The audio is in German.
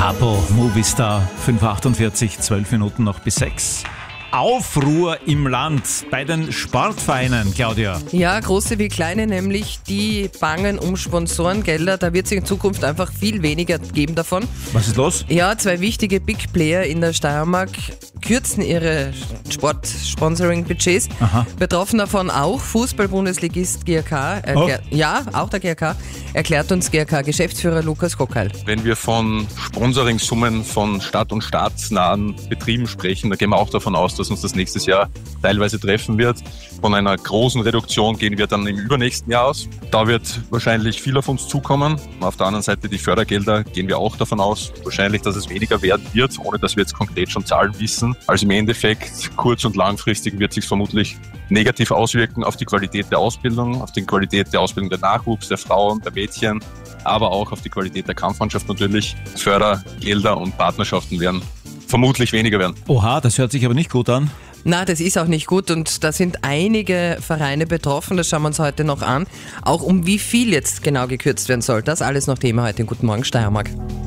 Capo, Movistar, 5:48, 12 Minuten noch bis 6. Aufruhr im Land bei den Sportvereinen, Claudia. Ja, große wie kleine nämlich, die bangen um Sponsorengelder. Da wird es in Zukunft einfach viel weniger geben davon. Was ist los? Ja, zwei wichtige Big Player in der Steiermark kürzen ihre Sport-Sponsoring-Budgets. Betroffen davon auch Fußball-Bundesligist GRK. Ja, auch der GRK. Erklärt uns GRK-Geschäftsführer Lukas Kockal. Wenn wir von Sponsoring-Summen von Stadt- und staatsnahen Betrieben sprechen, da gehen wir auch davon aus, dass uns das nächstes Jahr teilweise treffen wird. Von einer großen Reduktion gehen wir dann im übernächsten Jahr aus. Da wird wahrscheinlich viel auf uns zukommen. Auf der anderen Seite die Fördergelder, gehen wir auch davon aus, wahrscheinlich, dass es weniger werden wird, ohne dass wir jetzt konkret schon Zahlen wissen. Also im Endeffekt, kurz- und langfristig wird sich vermutlich negativ auswirken auf die Qualität der Ausbildung, auf die Qualität der Ausbildung der Nachwuchs, der Frauen, der Mädchen, aber auch auf die Qualität der Kampfmannschaft natürlich. Fördergelder und Partnerschaften werden vermutlich weniger werden. Oha, das hört sich aber nicht gut an. Na, das ist auch nicht gut und da sind einige Vereine betroffen, das schauen wir uns heute noch an. Auch um wie viel jetzt genau gekürzt werden soll, das alles noch Thema heute in Guten Morgen Steiermark.